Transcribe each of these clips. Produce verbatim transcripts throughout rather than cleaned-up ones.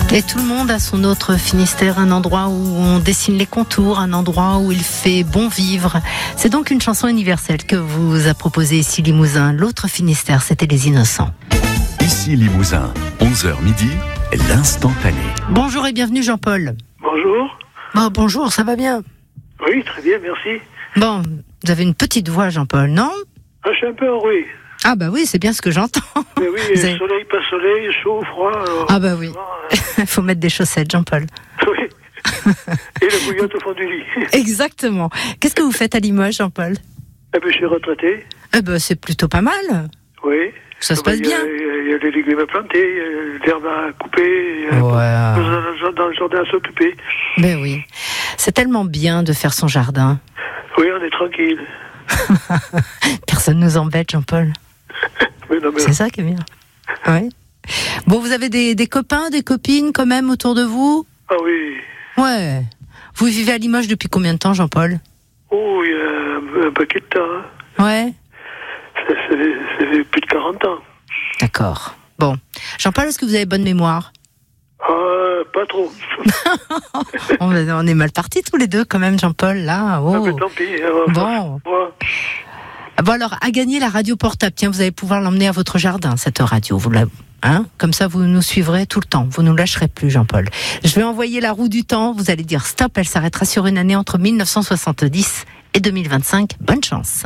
Et tout le monde a son autre Finistère, un endroit où on dessine les contours, un endroit où il fait bon vivre. C'est donc une chanson universelle que vous a proposée ici Limousin. L'autre Finistère, c'était Les Innocents. Ici Limousin, onze heures midi, l'instantané. Bonjour et bienvenue Jean-Paul. Bonjour. Bon, bonjour, ça va bien? Oui, très bien, merci. Bon, vous avez une petite voix Jean-Paul, non? Ah, je suis un peu enroué. Ah bah oui, c'est bien ce que j'entends. Mais oui, Vous avez... soleil, pas soleil, chaud, froid. Alors... Ah bah oui, il faut mettre des chaussettes Jean-Paul. Oui. Et la bouillotte au fond du lit. Exactement. Qu'est-ce que vous faites à Limoges Jean-Paul? Eh ben, je suis retraité. Eh ben, c'est plutôt pas mal. Oui. Ça se ben, passe y a, bien. Il y, y a des légumes à planter, il y a l'herbe à couper, il y a Ouais. dans, dans le jardin à s'occuper. Ben oui. C'est tellement bien de faire son jardin. Oui, on est tranquille. Personne nous embête Jean-Paul. Mais non, mais... C'est ça qui est bien. Oui. Bon, vous avez des, des copains, des copines quand même autour de vous? Ah oui. Ouais. Vous vivez à Limoges depuis combien de temps, Jean-Paul? Oh, il y a un, un paquet de temps. Hein. Ouais. Ça, ça, fait, ça fait plus de quarante ans. D'accord. Bon. Jean-Paul, est-ce que vous avez bonne mémoire? Ah, pas trop. on, on est mal partis tous les deux quand même, Jean-Paul, là. Oh. Ah, mais tant pis. Alors, Bon. Moi, Bon alors, à gagner la radio portable. Tiens, vous allez pouvoir l'emmener à votre jardin, cette radio. Vous la... hein Comme ça, vous nous suivrez tout le temps. Vous nous lâcherez plus, Jean-Paul. Je vais envoyer la roue du temps. Vous allez dire stop. Elle s'arrêtera sur une année entre mille neuf cent soixante-dix et deux mille vingt-cinq. Bonne chance.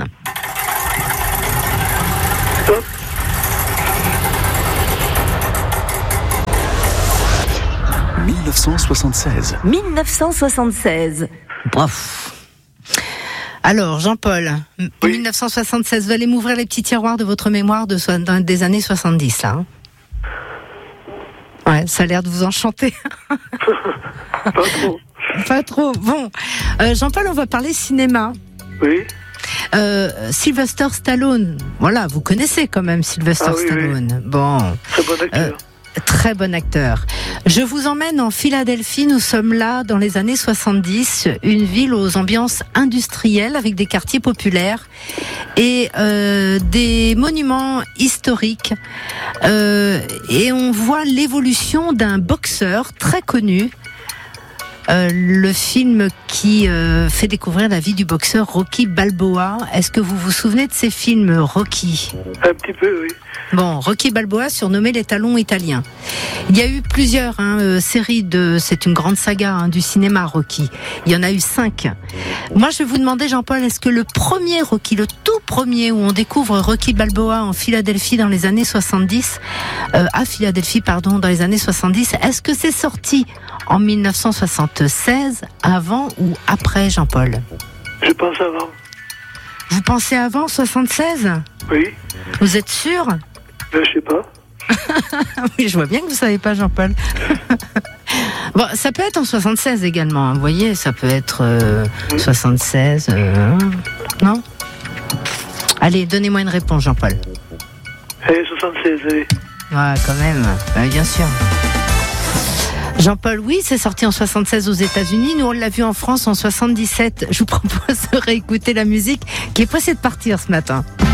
stop. dix-neuf cent soixante-seize. dix-neuf cent soixante-seize. Bref. Alors, Jean-Paul, Oui. mille neuf cent soixante-seize, vous allez m'ouvrir les petits tiroirs de votre mémoire de so- des années soixante-dix, là. Hein ouais, ça a l'air de vous enchanter. Pas trop. Pas trop. Bon, euh, Jean-Paul, on va parler cinéma. Oui. Euh, Sylvester Stallone. Voilà, vous connaissez quand même Sylvester Ah oui, Stallone. Bon, Très bon acteur. Euh, très bon acteur. Je vous emmène en Philadelphie. Nous sommes là dans les années soixante-dix, une ville aux ambiances industrielles avec des quartiers populaires et euh, des monuments historiques. Euh, et on voit l'évolution d'un boxeur très connu. Euh, le film qui euh, fait découvrir la vie du boxeur Rocky Balboa. Est-ce que vous vous souvenez de ces films, Rocky ? Un petit peu, oui. Bon, Rocky Balboa, surnommé les talons italiens. Il y a eu plusieurs hein, euh, séries de... C'est une grande saga hein, du cinéma, Rocky. Il y en a eu cinq. Moi, je vais vous demander, Jean-Paul, est-ce que le premier Rocky, le tout premier où on découvre Rocky Balboa en Philadelphie dans les années soixante-dix, euh, à Philadelphie, pardon, dans les années soixante-dix, est-ce que c'est sorti en mille neuf cent soixante-seize, avant ou après, Jean-Paul ? Je pense avant. Vous pensez avant, soixante-seize ? Oui. Vous êtes sûr ? Ben, je sais pas. Oui, je vois bien que vous savez pas, Jean-Paul. Bon, ça peut être en soixante-seize également, hein. Vous voyez, ça peut être euh, soixante-seize, euh, non ? Allez, donnez-moi une réponse, Jean-Paul. Allez, soixante-seize, allez. Ouais, quand même, bah, bien sûr. Jean-Paul, oui, c'est sorti en soixante-seize aux États-Unis. Nous, on l'a vu en France en soixante-dix-sept. Je vous propose de réécouter la musique qui est pressée de partir ce matin.